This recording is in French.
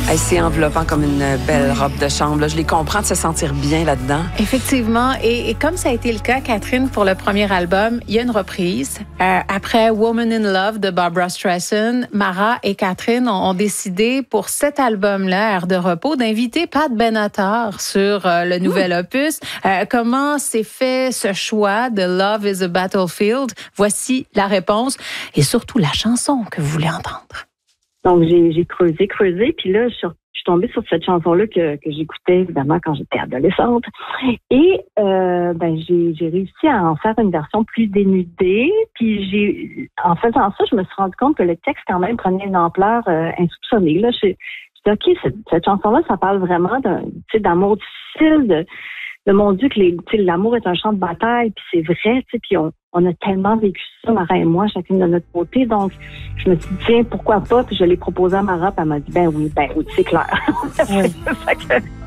Hey, c'est enveloppant comme une belle robe de chambre. Là. Je les comprends de se sentir bien là-dedans. Effectivement. Et comme ça a été le cas, Catherine, pour le premier album, il y a une reprise. Après Woman in Love de Barbra Streisand, Mara et Catherine ont décidé pour cet album-là, Air de repos, d'inviter Pat Benatar sur le nouvel opus. Comment s'est fait ce choix de Love is a Battlefield? Voici la réponse et surtout la chanson que vous voulez entendre. Donc, j'ai creusé, puis là, je suis tombée sur cette chanson-là que j'écoutais, évidemment, quand j'étais adolescente. Et j'ai réussi à en faire une version plus dénudée. Puis, en faisant ça, je me suis rendu compte que le texte, quand même, prenait une ampleur insoupçonnée. Là, je dis, OK, cette chanson-là, ça parle vraiment d'amour difficile, de mon Dieu, que l'amour est un champ de bataille, puis c'est vrai, puis on a tellement vécu ça, Mara et moi, chacune de notre côté. Donc, je me suis dit, tiens, pourquoi pas? Puis je l'ai proposé à Mara, puis elle m'a dit, ben oui, c'est clair. Oui.